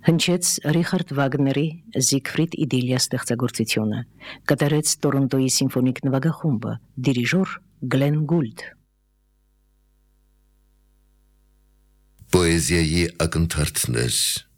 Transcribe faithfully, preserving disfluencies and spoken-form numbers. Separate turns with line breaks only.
Հնչեց Ռիխարդ Վագների Զիգֆրիդ Իդիլիա ստեղծագործությունը, կատարեց Տորոնտոյի սիմֆոնիկ նվագախումբը, դիրիժոր Գլեն Գուլդ։
Պոեզիայի ակնթարթներ